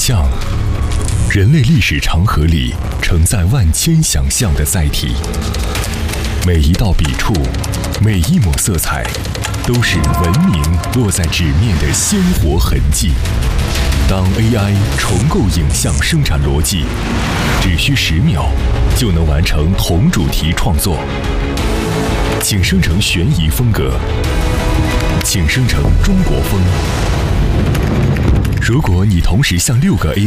像，人类历史长河里承载万千想象的载体。每一道笔触，每一抹色彩，都是文明落在纸面的鲜活痕迹。当 AI 重构影像生产逻辑，只需10秒就能完成同主题创作。请生成悬疑风格，请生成中国风。如果你同时向6个